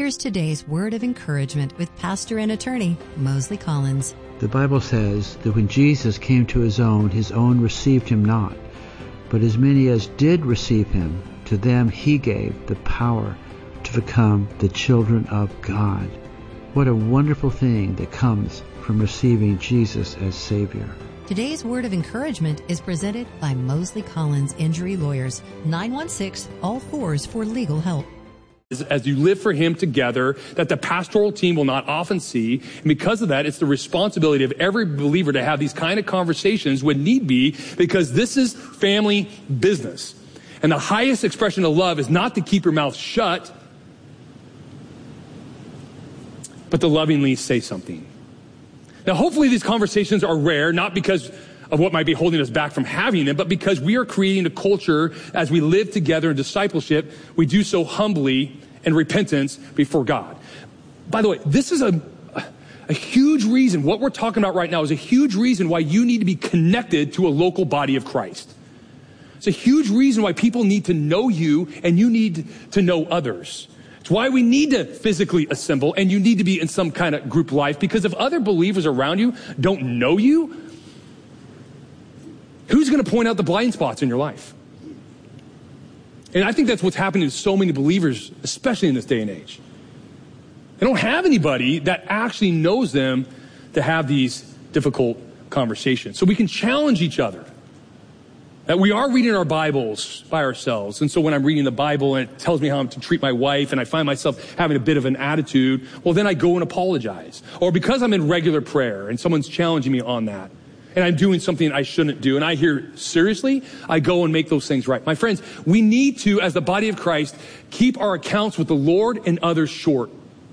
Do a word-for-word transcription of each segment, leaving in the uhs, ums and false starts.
Here's today's word of encouragement with pastor and attorney Mosley Collins. The Bible says that when Jesus came to his own, his own received him not. But as many as did receive him, to them he gave the power to become the children of God. What a wonderful thing that comes from receiving Jesus as Savior. Today's word of encouragement is presented by Mosley Collins Injury Lawyers, nine one six, all fours for legal help. As you live for him together, that the pastoral team will not often see. And because of that, it's the responsibility of every believer to have these kind of conversations when need be, because this is family business. And the highest expression of love is not to keep your mouth shut, but to lovingly say something. Now, hopefully these conversations are rare, not because of what might be holding us back from having them, but because we are creating a culture as we live together in discipleship, we do so humbly and repentance before God. By the way, this is a, a huge reason, what we're talking about right now is a huge reason why you need to be connected to a local body of Christ. It's a huge reason why people need to know you and you need to know others. It's why we need to physically assemble and you need to be in some kind of group life, because if other believers around you don't know you, who's going to point out the blind spots in your life? And I think that's what's happening to so many believers, especially in this day and age. They don't have anybody that actually knows them to have these difficult conversations. So we can challenge each other. That we are reading our Bibles by ourselves. And so when I'm reading the Bible and it tells me how I'm to treat my wife and I find myself having a bit of an attitude, well, then I go and apologize. Or because I'm in regular prayer and someone's challenging me on that, and I'm doing something I shouldn't do, and I hear, seriously, I go and make those things right. My friends, we need to, as the body of Christ, keep our accounts with the Lord and others short.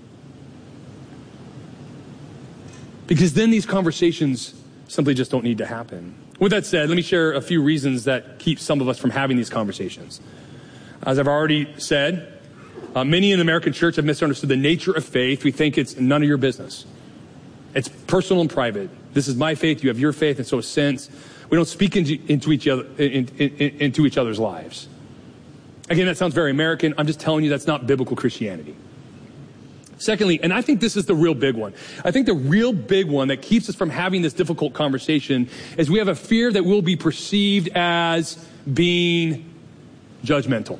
Because then these conversations simply just don't need to happen. With that said, let me share a few reasons that keep some of us from having these conversations. As I've already said, uh, many in the American church have misunderstood the nature of faith. We think it's none of your business. It's personal and private. This is my faith, you have your faith, and so since we don't speak into, into each other in, in, in, into each other's lives. Again, that sounds very American. I'm just telling you that's not biblical Christianity. Secondly, and I think this is the real big one. I think the real big one that keeps us from having this difficult conversation is we have a fear that we'll be perceived as being judgmental.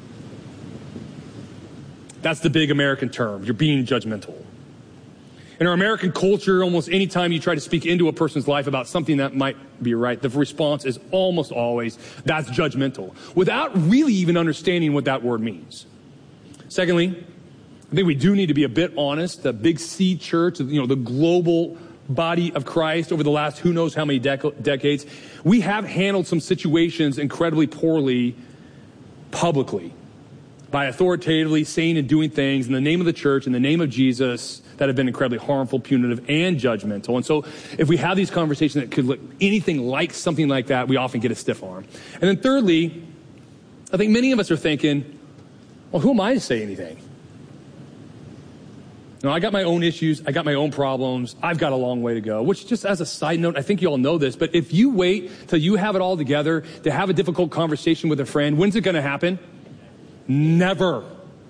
That's the big American term. You're being judgmental. In our American culture, almost any time you try to speak into a person's life about something that might be right, the response is almost always, that's judgmental, without really even understanding what that word means. Secondly, I think we do need to be a bit honest. The Big C church, you know, the global body of Christ over the last who knows how many dec- decades, we have handled some situations incredibly poorly publicly by authoritatively saying and doing things in the name of the church, in the name of Jesus, that have been incredibly harmful, punitive, and judgmental. And so if we have these conversations that could look anything like something like that, we often get a stiff arm. And then thirdly, I think many of us are thinking, well, who am I to say anything? No, I got my own issues. I got my own problems. I've got a long way to go, which just as a side note, I think you all know this, but if you wait till you have it all together to have a difficult conversation with a friend, when's it going to happen? Never.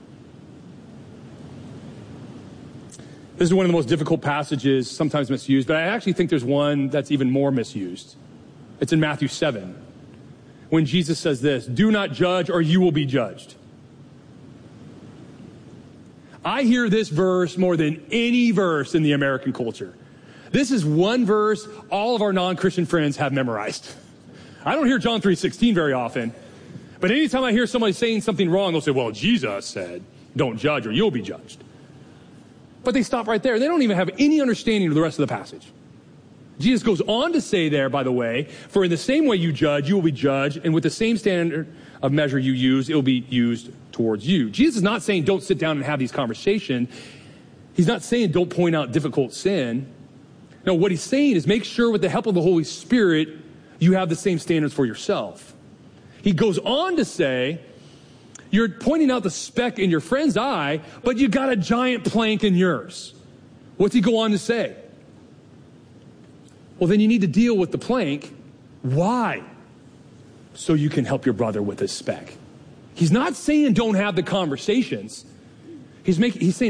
This is one of the most difficult passages, sometimes misused, but I actually think there's one that's even more misused. It's in Matthew seven, when Jesus says this, do not judge or you will be judged. I hear this verse more than any verse in the American culture. This is one verse all of our non-Christian friends have memorized. I don't hear John three sixteen very often, but anytime I hear somebody saying something wrong, they'll say, well, Jesus said, don't judge or you'll be judged. But they stop right there. They don't even have any understanding of the rest of the passage. Jesus goes on to say there, by the way, for in the same way you judge, you will be judged, and with the same standard of measure you use, it will be used towards you. Jesus is not saying don't sit down and have these conversations. He's not saying don't point out difficult sin. No, what he's saying is make sure with the help of the Holy Spirit, you have the same standards for yourself. He goes on to say, you're pointing out the speck in your friend's eye, but you got a giant plank in yours. What's he go on to say? Well, then you need to deal with the plank. Why? So you can help your brother with his speck. He's not saying don't have the conversations. He's making, he's saying